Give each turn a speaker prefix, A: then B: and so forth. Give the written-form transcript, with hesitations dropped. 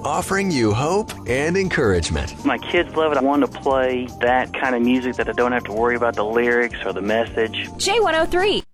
A: offering you hope and encouragement.
B: My kids love it. I want to play that kind of music that I don't have to worry about the lyrics or the message.
C: J103.